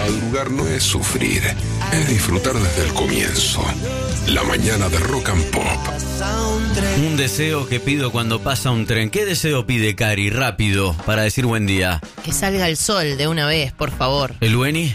Madrugar no es sufrir, es disfrutar desde el comienzo. La mañana de Rock and Pop. Un deseo que pido cuando pasa un tren. ¿Qué deseo pide Cari? Rápido, para decir buen día. Que salga el sol de una vez, por favor. ¿El Lueni?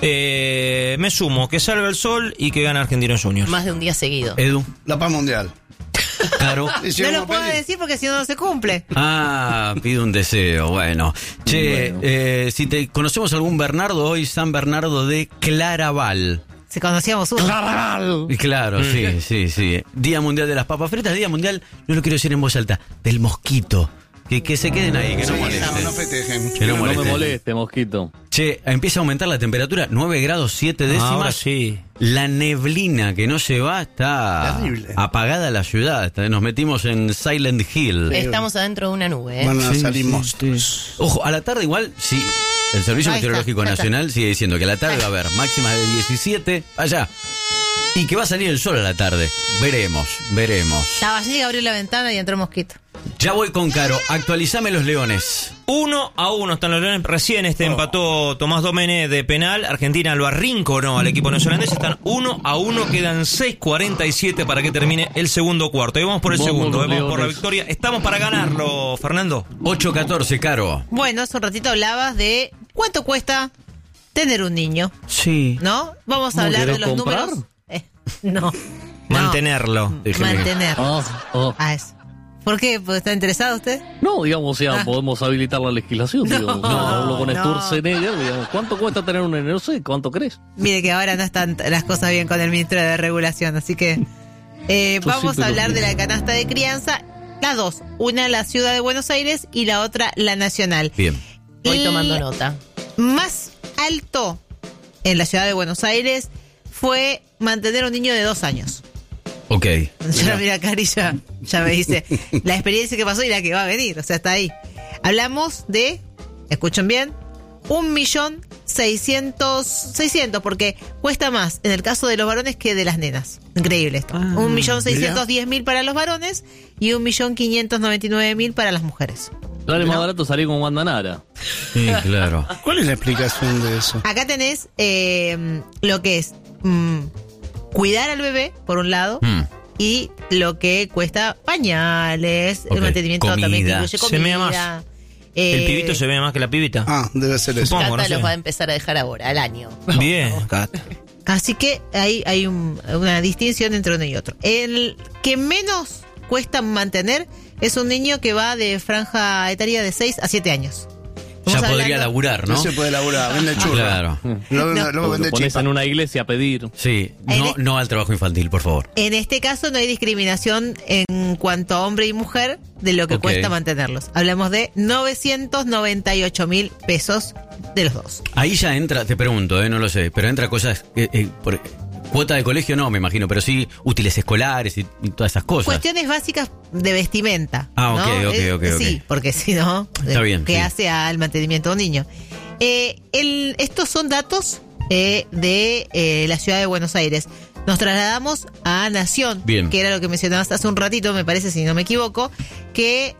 Me sumo, que salga el sol y que gane Argentinos Juniors. Más de un día seguido. Edu. La paz mundial. Claro. No lo puedo decir porque si no, no se cumple. Ah, pido un deseo, bueno. Che, si te conocemos algún Bernardo, hoy San Bernardo de Claraval. Si conocíamos uno. Claro, sí. Día Mundial de las Papas Fritas, Día Mundial, no lo quiero decir en voz alta, del mosquito. Que se queden ahí, que no molesten. No festejen. Que no No me molesten. moleste, mosquito. Che, empieza a aumentar la temperatura, 9 grados 7 décimas. Ahora sí. La neblina que no se va, está terrible. apagada la ciudad. Nos metimos en Silent Hill. Estamos adentro de una nube, ¿eh? Van a Sí, salir sí, monstruos. Ojo, a la tarde igual, sí. El Servicio Ahí está, Meteorológico ya está. Nacional sigue diciendo que a la tarde va a haber máximas de 17 allá. Y que va a salir el sol a la tarde. Veremos. La Valliga abrió la ventana y entró mosquito. Ya voy con Caro. Actualizame los Leones. 1-1 están los Leones. Recién empató Tomás Domenech de penal. Argentina lo arrinconó al equipo neozelandés. Están 1-1. Quedan 6:47 para que termine el segundo cuarto. Y vamos por el Vamos, segundo. los Vamos por la Leones. victoria. Estamos para ganarlo, Fernando. 8-14, Caro. Bueno, hace un ratito hablabas de cuánto cuesta tener un niño, Sí. ¿no? Vamos a hablar de ¿Querés los comprar? números. No. Mantenerlo. Mantener. Ah. Eso. ¿Por qué? ¿Porque está interesado usted? No, digamos, o sea, Ah. podemos habilitar la legislación. No, Digamos. Hablo con no. Sturzenegger, digamos. ¿Cuánto cuesta tener un nene? No sé, ¿cuánto crees? Mire que ahora no están las cosas bien con el ministro de Regulación, así que vamos a hablar de la canasta de crianza. Las dos, una la ciudad de Buenos Aires y la otra la nacional. Bien. Voy tomando nota. Más alto en la ciudad de Buenos Aires fue mantener un niño de 2 años. Ok. Ya mira, Cari ya me dice la experiencia que pasó y la que va a venir, o sea, está ahí. Hablamos de, escuchen bien, 1.600.000, porque cuesta más en el caso de los varones que de las nenas. Increíble esto. 1.610.000 para los varones y 1.599.000 para las mujeres. Dale más barato salir con Wanda Nara. Sí, claro. ¿Cuál es la explicación de eso? Acá tenés lo que es cuidar al bebé, por un lado, y lo que cuesta pañales, Ok, el mantenimiento también que comida. incluye Se mea comida. más. ¿El pibito se ve más que la pibita? Ah, debe ser eso. Supongo. Cata no sé. los va a empezar a dejar ahora, al año. Bien, Cat. Así que hay una distinción entre uno y otro. El que menos cuesta mantener es un niño que va de franja etaria de 6 a 7 años. Ya Estamos podría hablando- laburar, No ¿no? se puede laburar, vende churro. Claro. Luego No. vende Lo pones chipa. en una iglesia a pedir. Sí. En No, el- no al trabajo infantil, por favor. En este caso no hay discriminación en cuanto a hombre y mujer de lo que Ok. cuesta mantenerlos. Hablamos de 998.000 pesos de los dos. Ahí ya entra, te pregunto, no lo sé, pero entra cosas, cuota de colegio no, me imagino, pero sí útiles escolares y todas esas cosas. Cuestiones básicas de vestimenta. Ah, ok, ¿no? ok. Sí, porque si no, Está bien, ¿qué sí. hace al mantenimiento de un niño? Estos son datos de la ciudad de Buenos Aires. Nos trasladamos a Nación, Bien. que era lo que mencionabas hace un ratito, me parece, si no me equivoco, que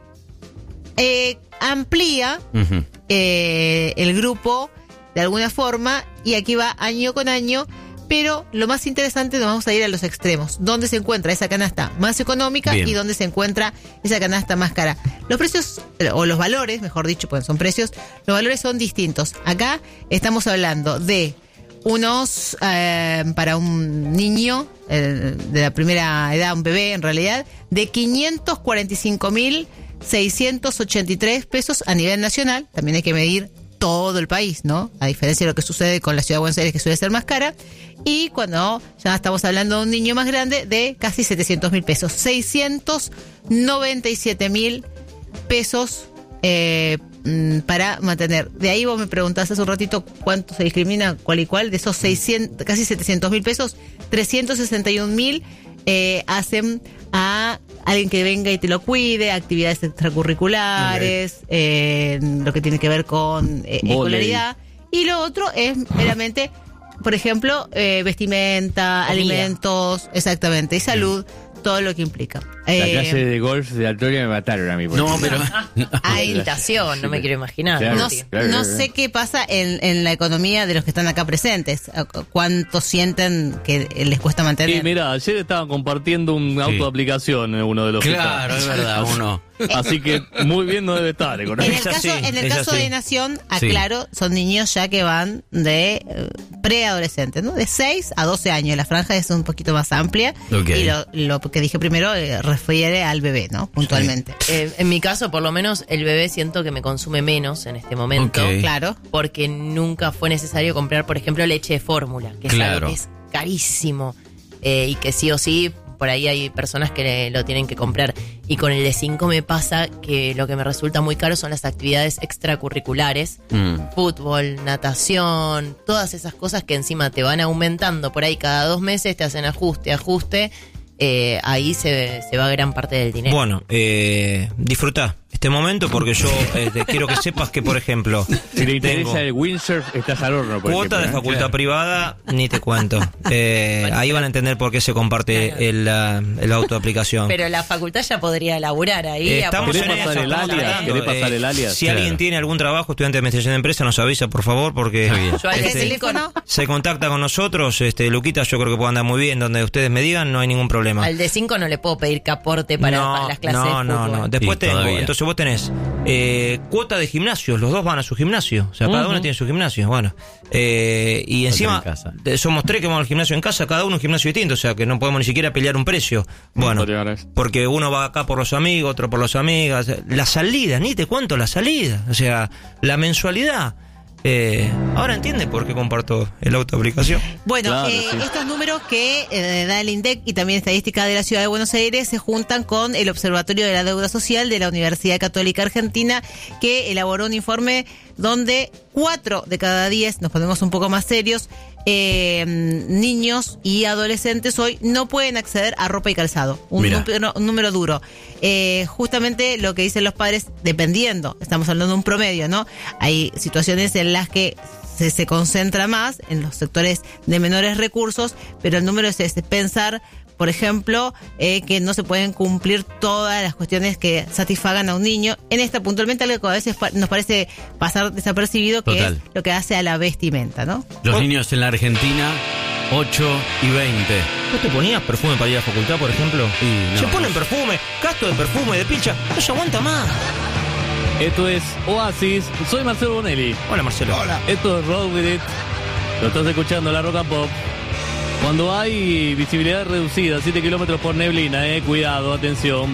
amplía Ujú. el grupo de alguna forma, y aquí va año con año, pero lo más interesante, nos vamos a ir a los extremos, dónde se encuentra esa canasta más económica Bien. y dónde se encuentra esa canasta más cara. Los precios, o los valores, mejor dicho, pues son precios, los valores son distintos. Acá estamos hablando de unos, para un niño de la primera edad, un bebé en realidad, de 545.683 pesos a nivel nacional. También hay que medir todo el país, ¿no? A diferencia de lo que sucede con la ciudad de Buenos Aires, que suele ser más cara. Y cuando ya estamos hablando de un niño más grande, de casi 700.000 pesos. 697.000 pesos para mantener. De ahí vos me preguntás hace un ratito cuánto se discrimina cuál y cuál. De esos 600, casi 700.000 pesos, 361.000 hacen a alguien que venga y te lo cuide, actividades extracurriculares, lo que tiene que ver con escolaridad. Y lo otro es meramente, por ejemplo, vestimenta, Comida. alimentos, exactamente, y salud. todo lo que implica. La clase de golf de Altoria me mataron a mí. por No, ejemplo. pero. Hay imitación, no me quiero imaginar. Claro. No, Claro. no sé qué pasa en la economía de los que están acá presentes. ¿Cuánto sienten que les cuesta mantener? Y mira, ayer estaban compartiendo un auto de aplicación en uno de los Claro, es verdad, uno. Así que muy bien no debe estar. En el Ella caso, sí, en el ella caso sí. de Nación, Sí. aclaro, son niños ya que van de preadolescentes, ¿no? De 6 a 12 años. La franja es un poquito más amplia. Ok. Y lo que dije primero refiere al bebé, ¿no? Puntualmente. En mi caso, por lo menos, el bebé siento que me consume menos en este momento. Ok. Claro. Porque nunca fue necesario comprar, por ejemplo, leche de fórmula, que es Claro. algo que es carísimo y que sí o sí, por ahí hay personas que lo tienen que comprar. Y con el de 5 me pasa que lo que me resulta muy caro son las actividades extracurriculares, fútbol, natación, todas esas cosas que encima te van aumentando por ahí cada 2 meses, te hacen ajuste. Ahí se va gran parte del dinero. Bueno, disfrutá este momento porque yo quiero que sepas que, por ejemplo, Si le tengo interesa el windsurf, estás al horno. Por cuota de ejemplo, facultad Claro. privada, ni te cuento. Ahí van a entender por qué se comparte el auto de aplicación. Pero la facultad ya podría laburar ahí. Estamos ¿Querés en pasar eso, el estamos alias? tratando. ¿Querés pasar el alias? Si Claro. alguien tiene algún trabajo, estudiante de administración de empresa, nos avisa, por favor, porque Está bien. Yo al ¿Qué de teléfono? se contacta con nosotros. Luquita, yo creo que puede andar muy bien. Donde ustedes me digan, no hay ningún problema. Al de 5 no le puedo pedir que aporte para las clases de fútbol. no. Después Sí, tengo. todavía. Entonces vos tenés cuota de gimnasios. Los dos van a su gimnasio. O sea, cada uno tiene su gimnasio. Bueno. Y encima en casa. somos 3 que vamos al gimnasio en casa, cada uno un gimnasio distinto. O sea, que no podemos ni siquiera pelear un precio. Bueno, podría ganar eso. porque uno va acá por los amigos, otro por las amigas. La salida, ni te cuento la salida. O sea, la mensualidad. Ahora entiende por qué comparto el auto de aplicación. Bueno, Claro, sí. estos números que da el INDEC y también Estadística de la Ciudad de Buenos Aires se juntan con el Observatorio de la Deuda Social de la Universidad Católica Argentina, que elaboró un informe donde 4 de cada 10, nos ponemos un poco más serios, niños y adolescentes hoy no pueden acceder a ropa y calzado. Un número duro. Justamente lo que dicen los padres, dependiendo, estamos hablando de un promedio, ¿no? Hay situaciones en las que se concentra más en los sectores de menores recursos, pero el número es este, pensar, por ejemplo, que no se pueden cumplir todas las cuestiones que satisfagan a un niño. En esta puntualmente algo que a veces nos parece pasar desapercibido, que Total. es lo que hace a la vestimenta, ¿no? Los niños en la Argentina, 8 y 20. ¿Vos te ponías perfume para ir a la facultad, por ejemplo? Y no. Se ponen perfume, gasto de perfume, de pilcha, no se aguanta más. Esto es Oasis. Soy Marcelo Bonelli. Hola, Marcelo. Hola. Esto es Roll With It. Lo estás escuchando, la Rock and Pop. Cuando hay visibilidad reducida, 7 kilómetros por neblina, cuidado, atención.